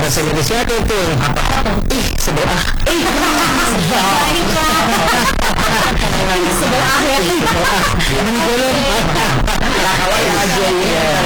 bahasa Indonesia ada itu apa? Sebelah. Sebelah ya. Ini belum. Kawan aja ya.